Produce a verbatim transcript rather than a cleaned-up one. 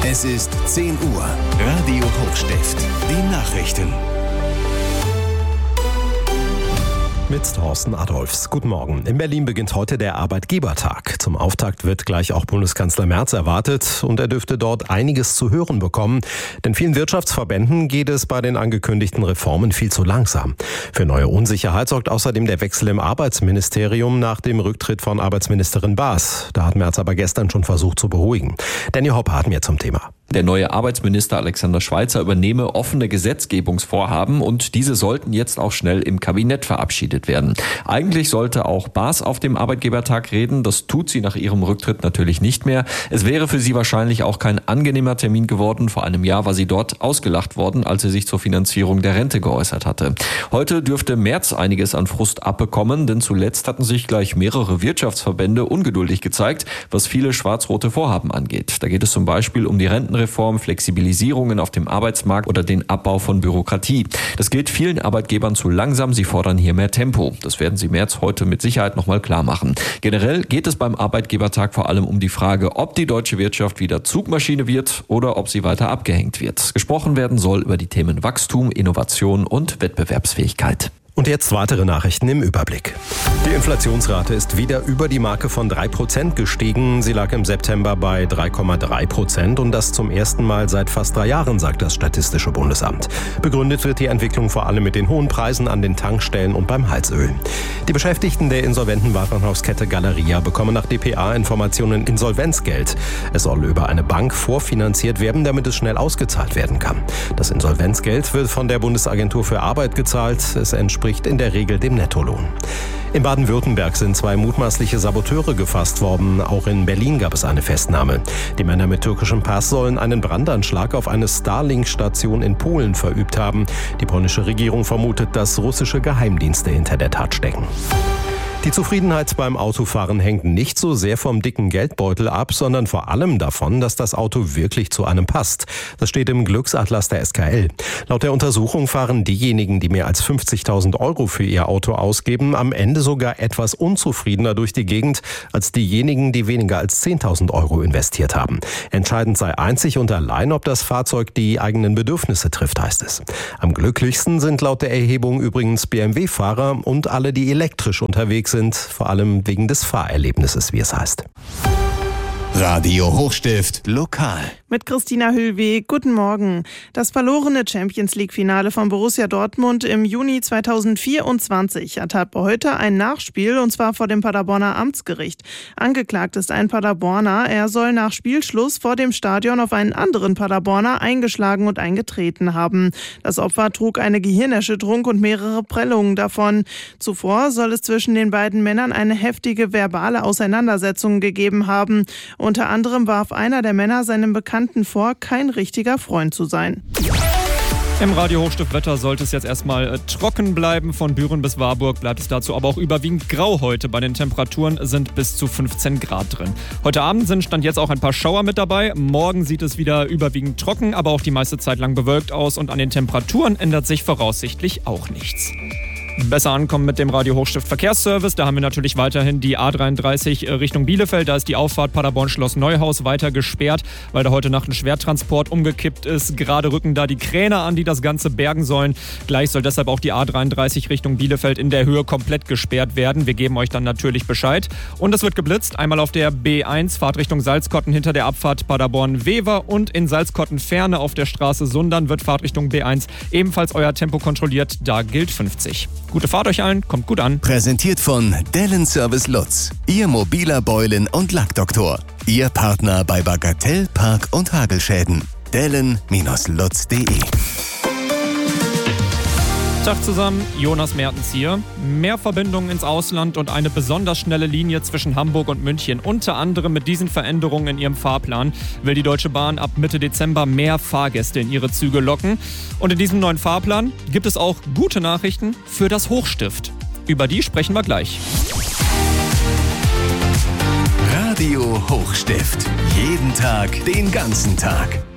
Es ist zehn Uhr. Radio Hochstift. Die Nachrichten. Mit Thorsten Adolfs. Guten Morgen. In Berlin beginnt heute der Arbeitgebertag. Zum Auftakt wird gleich auch Bundeskanzler Merz erwartet und er dürfte dort einiges zu hören bekommen. Denn vielen Wirtschaftsverbänden geht es bei den angekündigten Reformen viel zu langsam. Für neue Unsicherheit sorgt außerdem der Wechsel im Arbeitsministerium nach dem Rücktritt von Arbeitsministerin Baas. Da hat Merz aber gestern schon versucht zu beruhigen. Danny Hoppe hat mehr zum Thema. Der neue Arbeitsminister Alexander Schweitzer übernehme offene Gesetzgebungsvorhaben und diese sollten jetzt auch schnell im Kabinett verabschiedet werden. Eigentlich sollte auch Baas auf dem Arbeitgebertag reden, das tut sie nach ihrem Rücktritt natürlich nicht mehr. Es wäre für sie wahrscheinlich auch kein angenehmer Termin geworden. Vor einem Jahr war sie dort ausgelacht worden, als sie sich zur Finanzierung der Rente geäußert hatte. Heute dürfte Merz einiges an Frust abbekommen, denn zuletzt hatten sich gleich mehrere Wirtschaftsverbände ungeduldig gezeigt, was viele schwarz-rote Vorhaben angeht. Da geht es zum Beispiel um die Renten Reform, Flexibilisierungen auf dem Arbeitsmarkt oder den Abbau von Bürokratie. Das gilt vielen Arbeitgebern zu langsam. Sie fordern hier mehr Tempo. Das werden sie Merz heute mit Sicherheit nochmal klar machen. Generell geht es beim Arbeitgebertag vor allem um die Frage, ob die deutsche Wirtschaft wieder Zugmaschine wird oder ob sie weiter abgehängt wird. Gesprochen werden soll über die Themen Wachstum, Innovation und Wettbewerbsfähigkeit. Und jetzt weitere Nachrichten im Überblick. Die Inflationsrate ist wieder über die Marke von drei Prozent gestiegen. Sie lag im September bei drei Komma drei Prozent und das zum ersten Mal seit fast drei Jahren, sagt das Statistische Bundesamt. Begründet wird die Entwicklung vor allem mit den hohen Preisen an den Tankstellen und beim Heizöl. Die Beschäftigten der insolventen Warenhauskette Galeria bekommen nach D P A-Informationen Insolvenzgeld. Es soll über eine Bank vorfinanziert werden, damit es schnell ausgezahlt werden kann. Das Insolvenzgeld wird von der Bundesagentur für Arbeit gezahlt. Es entspricht in der Regel dem Nettolohn. In Baden-Württemberg sind zwei mutmaßliche Saboteure gefasst worden. Auch in Berlin gab es eine Festnahme. Die Männer mit türkischem Pass sollen einen Brandanschlag auf eine Starlink-Station in Polen verübt haben. Die polnische Regierung vermutet, dass russische Geheimdienste hinter der Tat stecken. Die Zufriedenheit beim Autofahren hängt nicht so sehr vom dicken Geldbeutel ab, sondern vor allem davon, dass das Auto wirklich zu einem passt. Das steht im Glücksatlas der S K L. Laut der Untersuchung fahren diejenigen, die mehr als fünfzigtausend Euro für ihr Auto ausgeben, am Ende sogar etwas unzufriedener durch die Gegend als diejenigen, die weniger als zehntausend Euro investiert haben. Entscheidend sei einzig und allein, ob das Fahrzeug die eigenen Bedürfnisse trifft, heißt es. Am glücklichsten sind laut der Erhebung übrigens B M W-Fahrer und alle, die elektrisch unterwegs sind. sind, vor allem wegen des Fahrerlebnisses, wie es heißt. Radio Hochstift lokal. Mit Christina Hüllweg, guten Morgen. Das verlorene Champions-League-Finale von Borussia Dortmund im Juni zweitausendvierundzwanzig hat ab heute ein Nachspiel, und zwar vor dem Paderborner Amtsgericht. Angeklagt ist ein Paderborner. Er soll nach Spielschluss vor dem Stadion auf einen anderen Paderborner eingeschlagen und eingetreten haben. Das Opfer trug eine Gehirnerschütterung und mehrere Prellungen davon. Zuvor soll es zwischen den beiden Männern eine heftige verbale Auseinandersetzung gegeben haben. Unter anderem warf einer der Männer seinem Bekannten vor, kein richtiger Freund zu sein. Im Radio Hochstift-Wetter sollte es jetzt erstmal äh, trocken bleiben. Von Büren bis Warburg bleibt es dazu aber auch überwiegend grau heute. Bei den Temperaturen sind bis zu fünfzehn Grad drin. Heute Abend sind stand jetzt auch ein paar Schauer mit dabei. Morgen sieht es wieder überwiegend trocken, aber auch die meiste Zeit lang bewölkt aus. Und an den Temperaturen ändert sich voraussichtlich auch nichts. Besser ankommen mit dem Radio Hochstift Verkehrsservice. Da haben wir natürlich weiterhin die A dreiunddreißig Richtung Bielefeld. Da ist die Auffahrt Paderborn-Schloss Neuhaus weiter gesperrt, weil da heute Nacht ein Schwertransport umgekippt ist. Gerade rücken da die Kräne an, die das Ganze bergen sollen. Gleich soll deshalb auch die A dreiunddreißig Richtung Bielefeld in der Höhe komplett gesperrt werden. Wir geben euch dann natürlich Bescheid. Und es wird geblitzt. Einmal auf der B eins, Fahrt Richtung Salzkotten hinter der Abfahrt Paderborn-Wever, und in Salzkotten-Ferne auf der Straße Sundern wird Fahrt Richtung B eins ebenfalls euer Tempo kontrolliert. Da gilt fünfzig. Gute Fahrt euch allen, kommt gut an. Präsentiert von Dellen Service Lutz, Ihr mobiler Beulen- und Lackdoktor. Ihr Partner bei Bagatell, Park- und Hagelschäden. dellen Bindestrich lutz punkt de. Tag zusammen, Jonas Mertens hier. Mehr Verbindungen ins Ausland und eine besonders schnelle Linie zwischen Hamburg und München. Unter anderem mit diesen Veränderungen in ihrem Fahrplan will die Deutsche Bahn ab Mitte Dezember mehr Fahrgäste in ihre Züge locken. Und in diesem neuen Fahrplan gibt es auch gute Nachrichten für das Hochstift. Über die sprechen wir gleich. Radio Hochstift. Jeden Tag, den ganzen Tag.